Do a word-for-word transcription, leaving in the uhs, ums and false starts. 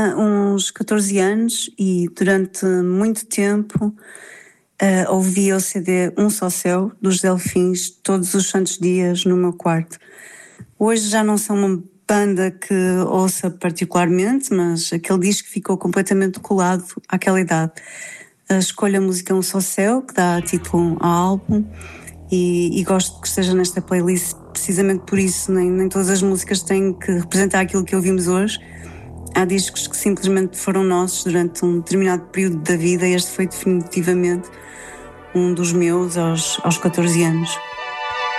tinha uns catorze anos e durante muito tempo uh, ouvia o C D Um Só Céu, dos Delfins, todos os santos dias no meu quarto. Hoje já não sou uma banda que ouça particularmente, mas aquele disco ficou completamente colado àquela idade. Uh, escolho a música Um Só Céu, que dá título ao álbum, e, e gosto que esteja nesta playlist precisamente por isso. Nem, nem todas as músicas têm que representar aquilo que ouvimos hoje. Há discos que simplesmente foram nossos durante um determinado período da vida, e este foi definitivamente um dos meus aos, aos catorze anos.